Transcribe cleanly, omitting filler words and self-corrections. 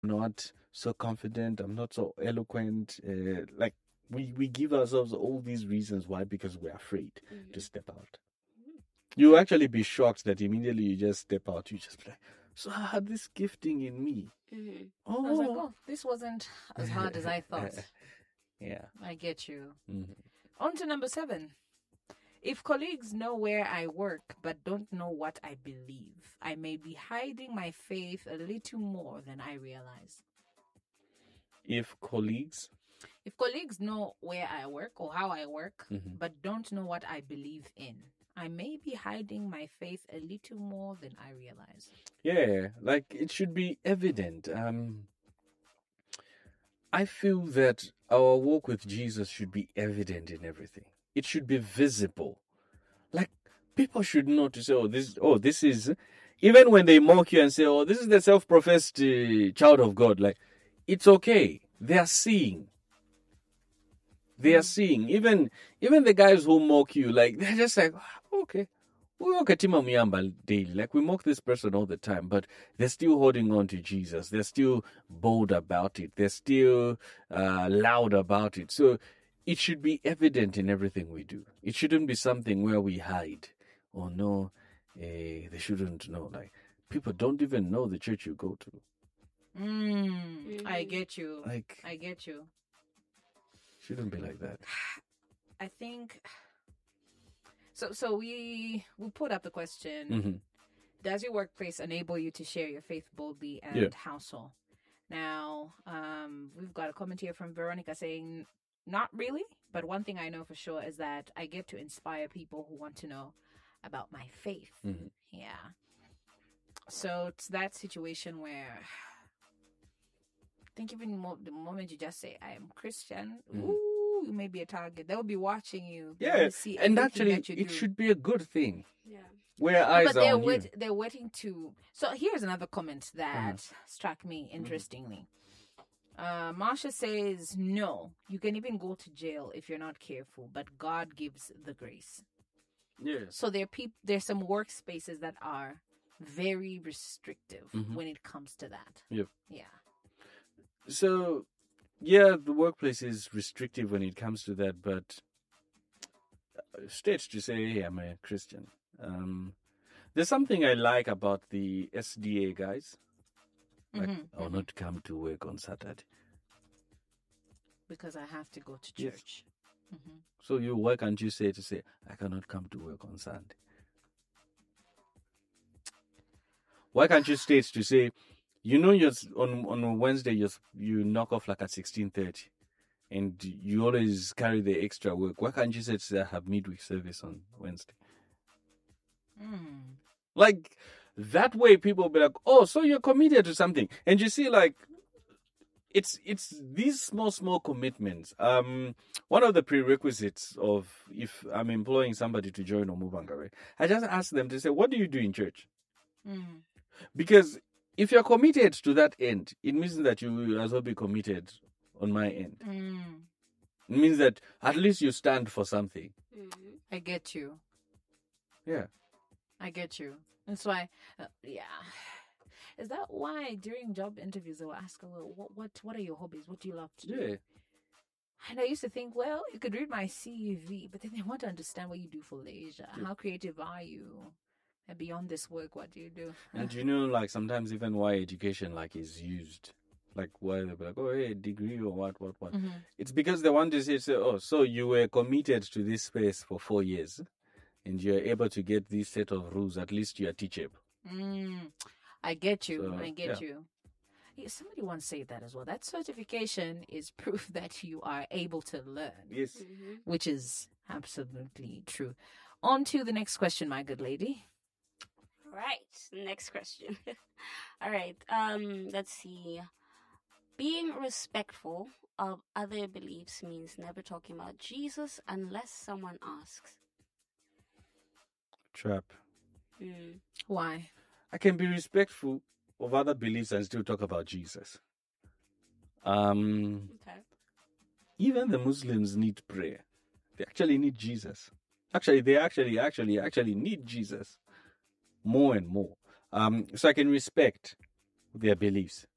not so confident, I'm not so eloquent. Like we give ourselves all these reasons why, because we're afraid to step out. You actually be shocked that immediately you just step out, you just be like, so I had this gifting in me. I was like, oh, this wasn't as hard as I thought. Yeah. I get you. On to number 7. If colleagues know where I work but don't know what I believe, I may be hiding my faith a little more than I realize. If colleagues know where I work or how I work, but don't know what I believe in, I may be hiding my faith a little more than I realize. Yeah, like it should be evident. I feel that our walk with Jesus should be evident in everything. It should be visible. Like people should know to say, this is, even when they mock you and say, oh, this is the self-professed child of God. Like, it's okay. They are seeing. They are seeing. Even the guys who mock you, like, they're just like, okay. We mock Tima Muyamba daily. Like, we mock this person all the time, but they're still holding on to Jesus. They're still bold about it. They're still loud about it. So it should be evident in everything we do. It shouldn't be something where we hide. Oh, no, they shouldn't know. Like, people don't even know the church you go to. I get you. Like, I get you. Shouldn't be like that. I think... So we put up the question, does your workplace enable you to share your faith boldly, and how so? Now, we've got a comment here from Veronica saying, not really, but one thing I know for sure is that I get to inspire people who want to know about my faith. Yeah. So it's that situation where I think even the moment you just say, I am Christian, you may be a target. They'll be watching you. Yeah, and actually, it should be a good thing. Yeah. Where eyes are on you. They're waiting to... So here's another comment that struck me interestingly. Marsha says, no, you can even go to jail if you're not careful, but God gives the grace. Yeah. So there's some workspaces that are very restrictive when it comes to that. Yep. Yeah. So... yeah, the workplace is restrictive when it comes to that, but states to say, hey, I'm a Christian. There's something I like about the SDA guys. Like, I will not come to work on Saturday. Because I have to go to church. Yes. So why can't you say, I cannot come to work on Sunday? Why can't you state to say, you know, you're on Wednesday, you knock off like at 16:30, and you always carry the extra work. Why can't you say I have midweek service on Wednesday? Like, that way people will be like, oh, so you're committed to something. And you see, like, it's these small commitments. One of the prerequisites of if I'm employing somebody to join Omubanga, right, I just ask them to say, what do you do in church? Because if you're committed to that end, it means that you will as well be committed on my end. It means that at least you stand for something. I get you. Yeah. I get you. That's why, Is that why during job interviews they will ask, what are your hobbies? What do you love to do? Yeah. And I used to think, well, you could read my CV, but then they want to understand what you do for leisure. Yeah. How creative are you? And beyond this work, what do you do? And you know, like sometimes even why education like is used, like why they'll be like, oh, hey, degree or what. It's because they want to say, oh, so you were committed to this space for 4 years, and you're able to get this set of rules. At least you are teachable. I get you. So, I get you. Yeah, somebody once said that as well. That certification is proof that you are able to learn. Yes. Which is absolutely true. On to the next question, my good lady. Right. Next question. All right. Let's see. Being respectful of other beliefs means never talking about Jesus unless someone asks. Trap. Why? I can be respectful of other beliefs and still talk about Jesus. Okay. Even the Muslims need prayer. They actually need Jesus. Actually, they actually need Jesus more and more. So I can respect their beliefs.